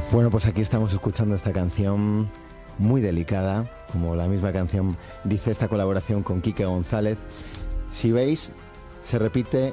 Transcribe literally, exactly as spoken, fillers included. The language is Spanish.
Bueno, pues aquí estamos escuchando esta canción muy delicada, como la misma canción dice, esta colaboración con Quique González. Si veis, se repite